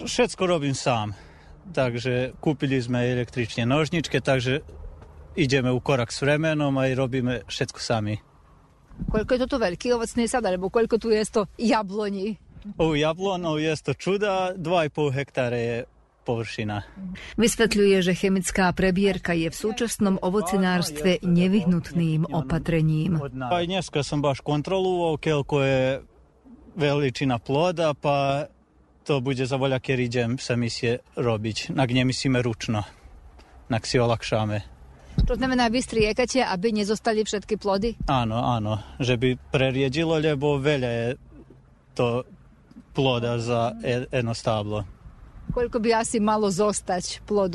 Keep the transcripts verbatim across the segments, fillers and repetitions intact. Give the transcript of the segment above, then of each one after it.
Všetko robím sám. Takže kúpili sme električné nožničky, takže ideme u korak s vremenom a robíme všetko sami. Koľko je toto veľký ovocný sad, alebo koľko tu je to jabloní? U jablonov je to čuda, dva i pol hektára je površina. Vysvetľuje, že chemická prebierka je v súčasnom ovocinárstve nevyhnutným opatrením. Aj dneska som baš kontroloval, koľko je veličina ploda, pa to bude za voľa, keď idem sa misie robiť. Nak nemyslíme ručno, nak si olakšáme. To znamená, vy striekate, aby nezostali všetky plody? Áno, áno, že by preriedilo, lebo veľa je to ploda za jedno stáblo. Koľko by asi malo zostať plodu?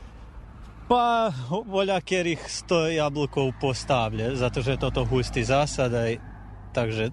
Pa voľa, keď ich sto jablkov postavlje, zato že je toto hustý zásad, aj, takže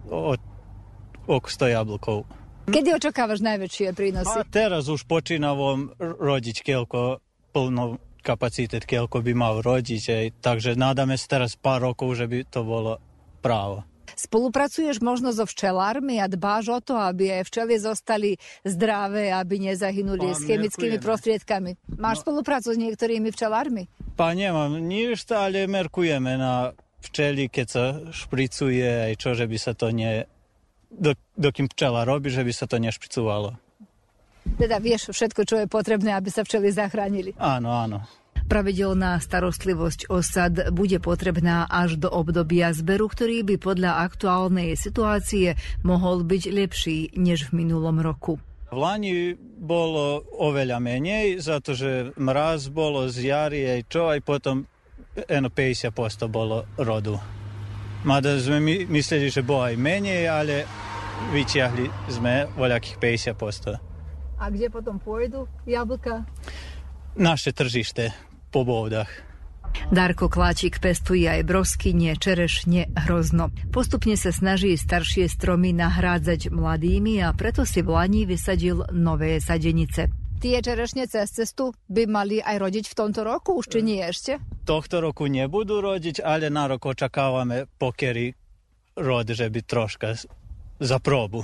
oko sto jablkov. Kedy očakávaš najväčšie prínosy? A teraz už počínavom rodiť keľko plno kapacitet, keľko by mal rodiť, aj, takže nádame sa teraz pár rokov, že by to bolo právo. Spolupracuješ možno so včelármi a dbáš o to, aby aj včely zostali zdravé, aby nezahynuli s chemickými prostriedkami. Máš no, spoluprácu s niektorými včelármi? Pa nemám nič, ale merkujeme na včely, keď sa špricuje, aj čo, že by sa to ne... Do, dokým včela robí, že by sa to nešpricovalo. Teda vieš všetko, čo je potrebné, aby sa včely zachránili? Áno, áno. Pravidelná starostlivosť o sad bude potrebná až do obdobia zberu, ktorý by podľa aktuálnej situácie mohol byť lepší než v minulom roku. V lani bolo oveľa menej, za to, že mraz bolo z jary aj čo, aj potom eno päťdesiat percent bolo rodu. Mada sme my, mysleli, že bolo aj menej, ale vyťahli sme voľakých päťdesiat percent. A kde potom pôjdu jablka? Naše tržište po bovdách. Darko Kláčik pestuje aj broskyne, čerešne, hrozno. Postupne sa snaží staršie stromy nahrádzať mladými a preto si v lani vysadil nové sadenice. Tie čerešne cez cestu by mali aj rodiť v tomto roku, už či nie ešte? Tohto roku nebudú rodiť, ale na rok očakávame pokery rod, že by troška za próbu.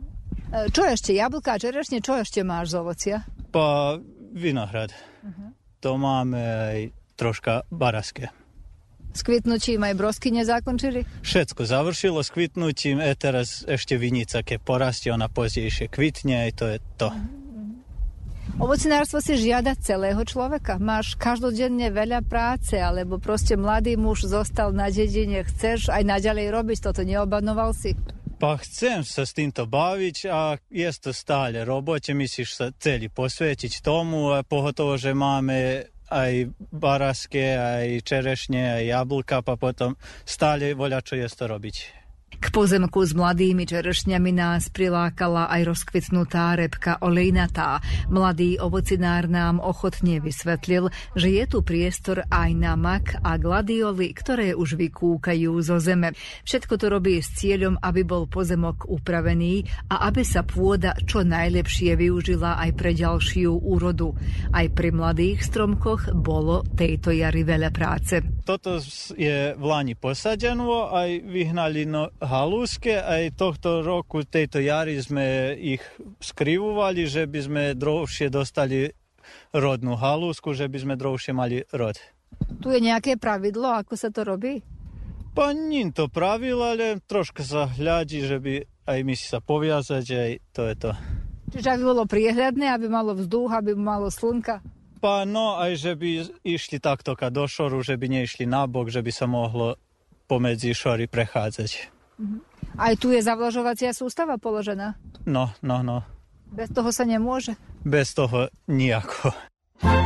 Čo ešte? Jablka, čerešne, čo ešte máš z ovocia? Pa vinohrad. Uh-huh. To máme aj troška baraske. S kvitnutím aj broskyne zakončili? Všetko završilo s kvitnutím, e teraz ešte vinica, keď porastie, ona pozdejšie kvitne, aj to je to. Uh-huh. Ovocinárstvo si žiada celého človeka. Máš každodenne veľa práce, alebo proste mladý muž zostal na dedine, chceš aj naďalej robiť toto, neobanoval si? Pa chcem sa s týmto baviť a je to stále robote, myslíš sa celý posvetiť tomu a pohotovo, že máme aj baraske, aj čerešne, aj jablka, pa potom stále voľa, čo je to robiť. K pozemku s mladými čerešňami nás prilákala aj rozkvitnutá repka olejnatá. Mladý ovocinár nám ochotne vysvetlil, že je tu priestor aj na mak a gladioly, ktoré už vykúkajú zo zeme. Všetko to robí s cieľom, aby bol pozemok upravený a aby sa pôda čo najlepšie využila aj pre ďalšiu úrodu. Aj pri mladých stromkoch bolo tejto jary veľa práce. Toto je v lani posadeno, aj vyhnali no halúske, aj tohto roku, tejto jary sme ich skrivovali, že by sme drovšie dostali rodnú halúsku, že by sme drovšie mali rod. Tu je nejaké pravidlo, ako sa to robí? Pa nie to pravidlo, ale troška sa hľadí, že by aj my si sa poviazať, aj to je to. Čiže aby bolo priehľadné, aby malo vzduch, aby malo slnka? Pa no, aj že by išli takto do šoru, že by neišli nabok, že by sa mohlo pomedzi šory prechádzať. Uh-huh. Aj tu je zavlažovacia sústava položená? No, no, no. Bez toho sa nemôže? Bez toho nijako.